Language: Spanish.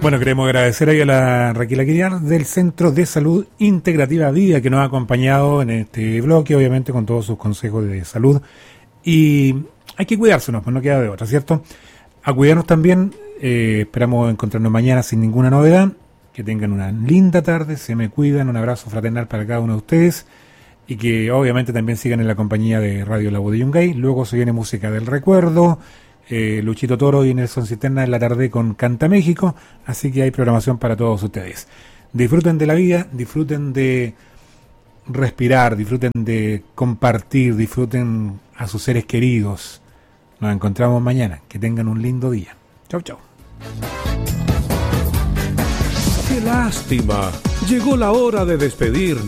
Bueno, queremos agradecer ahí a la Raquel Aguilar del Centro de Salud Integrativa Vida, que nos ha acompañado en este bloque, obviamente con todos sus consejos de salud. Y hay que cuidársenos, pues no queda de otra, ¿cierto? A cuidarnos también. Esperamos encontrarnos mañana sin ninguna novedad. Que tengan una linda tarde, se me cuidan, un abrazo fraternal para cada uno de ustedes. Y que obviamente también sigan en la compañía de Radio La Voz de Yungay. Luego se viene música del recuerdo. Luchito Toro y Nelson Cisterna en la tarde con Canta México, así que hay programación para todos ustedes. Disfruten de la vida, disfruten de respirar, disfruten de compartir, disfruten a sus seres queridos. Nos encontramos mañana, que tengan un lindo día. Chau, chau. ¡Qué lástima! Llegó la hora de despedirnos.